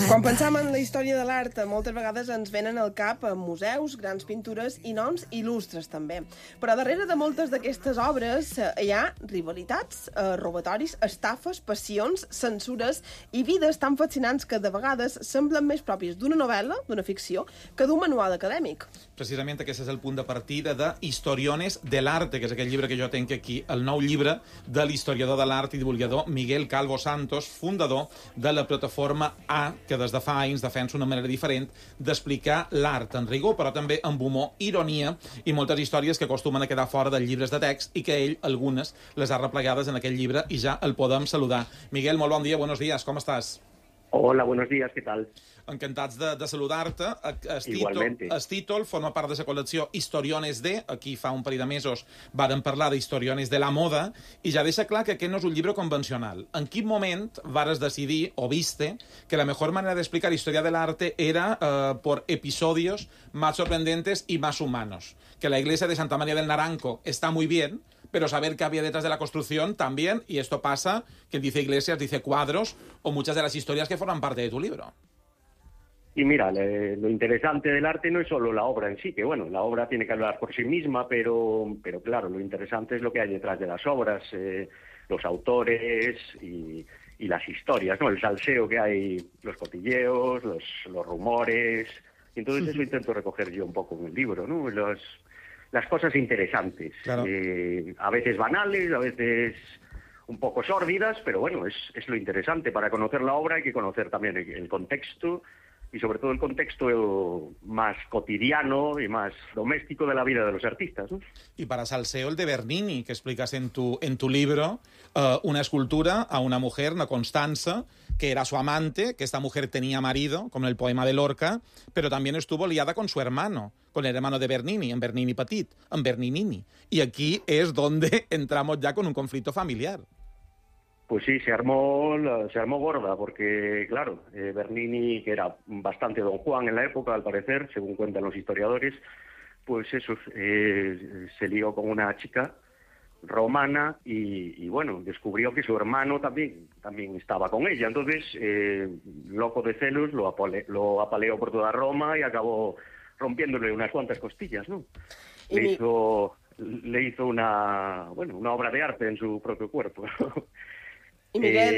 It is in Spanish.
Quan pensam en la història de l'art, moltes vegades ens venen al cap museus, grans pintures i noms il·lustres, també. Però darrere de moltes d'aquestes obres hi ha rivalitats, robatoris, estafes, passions, censures i vides tan fascinants que de vegades semblen més pròpies d'una novel·la, d'una ficció, que d'un manual acadèmic. Precisament aquest és el punt de partida de Historiones de l'Arte, que és aquell llibre que jo tenc aquí, el nou llibre de l'historiador de l'art i divulgador Miguel Calvo Santos, fundador de la plataforma A, que des de fa anys defensa una manera diferent d'explicar l'art en rigor, però també amb humor, ironia i moltes històries que acostumen a quedar fora dels llibres de text i que ell, algunes, les ha replegades en aquest llibre i ja el podem saludar. Miguel, molt bon dia, buenos días, com estàs? Hola, buenos días, ¿qué tal? Encantats de saludar-te. Igualmente. El títol forma part de la col·lecció Historiones de, aquí fa un parell de mesos vàrem parlar d'Historiones de la moda, i ja deixa clar que aquest no és un llibre convencional. En quin moment vares decidir, o viste, que la mejor manera de explicar historia del arte era por episodios más sorprendentes y más humanos? Que la iglesia de Santa María del Naranco está muy bien, pero saber qué había detrás de la construcción también, y esto pasa, quien dice iglesias dice cuadros, o muchas de las historias que forman parte de tu libro. Y mira, lo interesante del arte no es solo la obra en sí, que bueno, la obra tiene que hablar por sí misma, pero claro, lo interesante es lo que hay detrás de las obras, los autores y las historias, ¿no? El salseo que hay, los cotilleos, los rumores, y entonces eso intento recoger yo un poco en el libro, ¿no? Las cosas interesantes, Claro. A veces banales, a veces un poco sórdidas, pero bueno, es lo interesante. Para conocer la obra hay que conocer también el contexto, y sobre todo el contexto más cotidiano y más doméstico de la vida de los artistas, ¿no? Y para salseo el de Bernini, que explicas en tu libro, una escultura a una mujer, una Constanza, que era su amante, que esta mujer tenía marido, como en el poema de Lorca, pero también estuvo liada con su hermano, con el hermano de Bernini, en Bernini Petit, en Berninini. Y aquí es donde entramos ya con un conflicto familiar. Pues sí, se armó gorda, porque claro, Bernini, que era bastante Don Juan en la época, al parecer, según cuentan los historiadores, pues eso, se lió con una chica romana y bueno, descubrió que su hermano también estaba con ella. Entonces, loco de celos, lo apaleó por toda Roma y acabó rompiéndole unas cuantas costillas, ¿no? Le hizo una obra de arte en su propio cuerpo. Y Miguel,